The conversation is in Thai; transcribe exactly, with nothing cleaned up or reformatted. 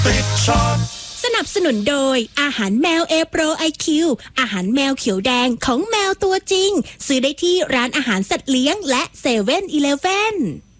ติดช็อปสนับสนุนโดยอาหารแมวเอโปรไอคิวอาหารแมวเขียวแดงของแมวตัวจริงซื้อได้ที่ร้านอาหารสัตว์เลี้ยงและเซเว่นอีเลฟเว่น